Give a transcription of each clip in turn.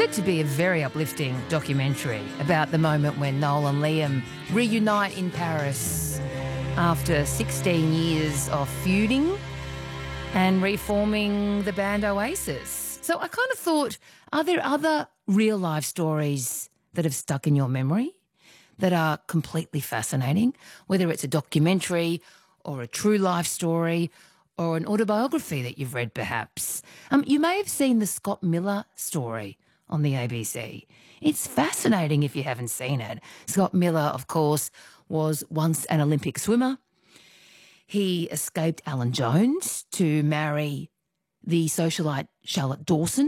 said to be a very uplifting documentary about the moment when Noel and Liam reunite in Paris after 16 years of feuding and reforming the band Oasis. So I kind of thought, are there other real-life stories that have stuck in your memory that are completely fascinating, whether it's a documentary or a true life story or an autobiography that you've read perhaps? You may have seen the Scott Miller story on the ABC. It's fascinating if you haven't seen it. Scott Miller, of course, was once an Olympic swimmer. He escaped Alan Jones to marry the socialite Charlotte Dawson.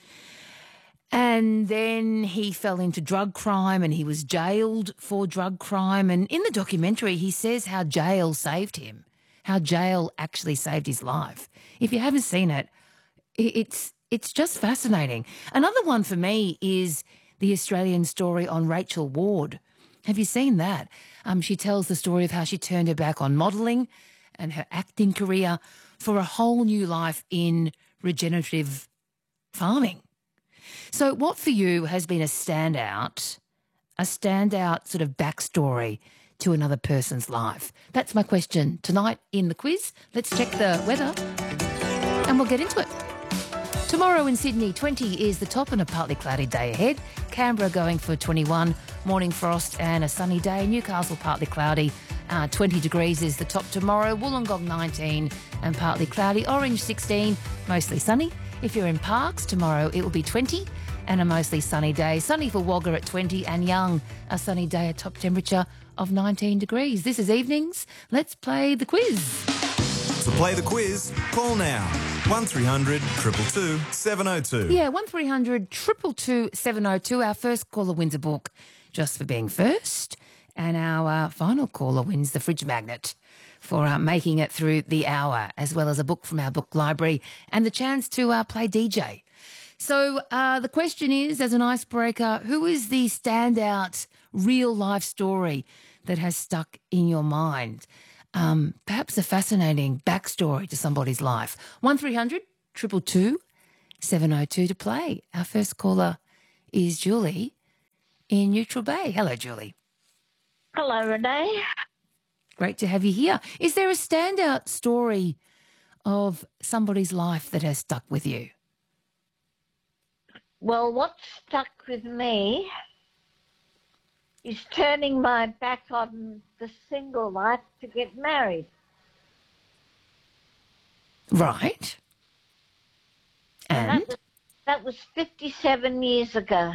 And then he fell into drug crime and he was jailed for drug crime. And in the documentary, he says how jail saved him, how jail actually saved his life. If you haven't seen it, it's just fascinating. Another one for me is the Australian story on Rachel Ward. Have you seen that? She tells the story of how she turned her back on modelling and her acting career for a whole new life in regenerative farming. So what for you has been a standout sort of backstory to another person's life? That's my question tonight in the quiz. Let's check the weather and we'll get into it. Tomorrow in Sydney, 20 is the top and a partly cloudy day ahead. Canberra going for 21, morning frost and a sunny day. Newcastle partly cloudy, 20 degrees is the top tomorrow. Wollongong 19 and partly cloudy. Orange 16, mostly sunny. If you're in Parkes, tomorrow it will be 20 and a mostly sunny day. Sunny for Wagga at 20 and Young, a sunny day, a top temperature of 19 degrees. This is Evenings. Let's play the quiz. To play the quiz, call now. 1300 222 702. Yeah, 1300 222 702. Our first caller wins a book just for being first. And our final caller wins the fridge magnet for making it through the hour, as well as a book from our book library and the chance to play DJ. So the question is, as an icebreaker, who is the standout real-life story that has stuck in your mind? Perhaps a fascinating backstory to somebody's life. 1300 222 702 to play. Our first caller is Julie in Neutral Bay. Hello, Julie. Hello, Renee. Great to have you here. Is there a standout story of somebody's life that has stuck with you? Well, what stuck with me is turning my back on the single life to get married. Right. And? That was 57 years ago.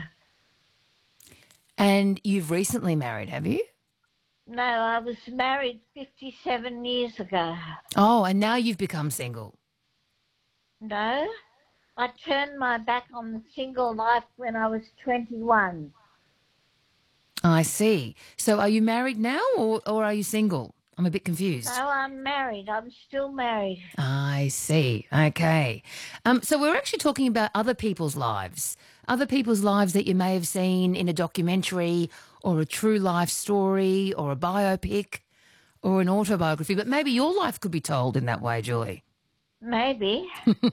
And you've recently married, have you? No, I was married 57 years ago. Oh, and now you've become single. No, I turned my back on the single life when I was 21. I see. So are you married now or are you single? I'm a bit confused. No, I'm married. I'm still married. I see. Okay. So we're actually talking about other people's lives that you may have seen in a documentary or a true life story or a biopic or an autobiography, but maybe your life could be told in that way, Julie. Maybe.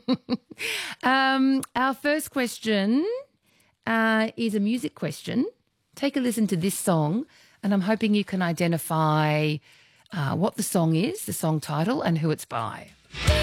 Our first question is a music question. Take a listen to this song, and I'm hoping you can identify what the song is, the song title, and who it's by.